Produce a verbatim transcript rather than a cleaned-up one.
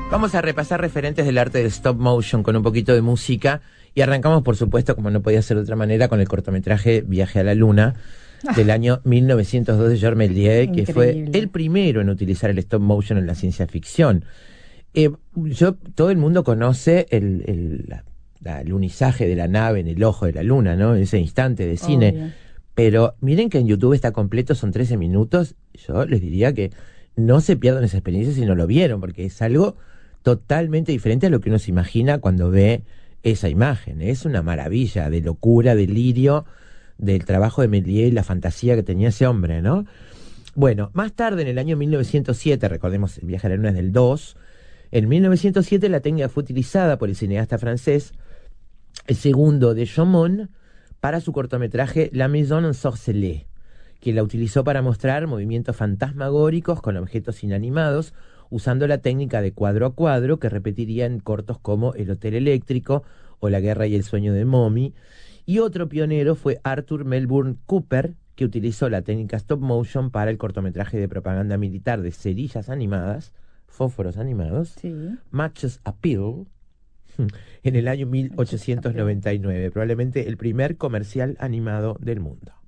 Vamos a repasar referentes del arte del stop motion con un poquito de música y arrancamos, por supuesto, como no podía ser de otra manera, con el cortometraje Viaje a la Luna del año mil novecientos dos de Georges Méliès, que fue el primero en utilizar el stop motion en la ciencia ficción. Eh, yo, todo el mundo conoce el, el la, la alunizaje de la nave en el ojo de la luna, ¿no? Ese instante de cine. Obvio. Pero miren que en YouTube está completo, son trece minutos. Yo les diría que no se pierdan esa experiencia si no lo vieron, porque es algo totalmente diferente a lo que uno se imagina cuando ve esa imagen. Es una maravilla de locura, delirio, del trabajo de Méliès y la fantasía que tenía ese hombre, ¿no? Bueno, más tarde, en el año mil novecientos siete, recordemos, el Viaje a la Luna es del dos, en mil novecientos siete la técnica fue utilizada por el cineasta francés, el segundo de Chaumont, para su cortometraje La Maison Ensorcelée, que la utilizó para mostrar movimientos fantasmagóricos con objetos inanimados, usando la técnica de cuadro a cuadro que repetiría en cortos como El Hotel Eléctrico o La Guerra y el Sueño de Momy. Y otro pionero fue Arthur Melbourne Cooper, que utilizó la técnica stop motion para el cortometraje de propaganda militar de cerillas animadas, fósforos animados, sí. Matches Appeal, en el año mil ochocientos noventa y nueve, probablemente el primer comercial animado del mundo.